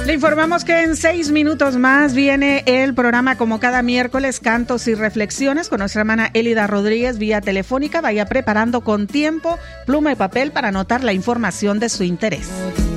Le informamos que en 6 minutos más viene el programa como cada miércoles, Cantos y Reflexiones, con nuestra hermana Elida Rodríguez vía telefónica. Vaya preparando con tiempo pluma y papel para anotar la información de su interés.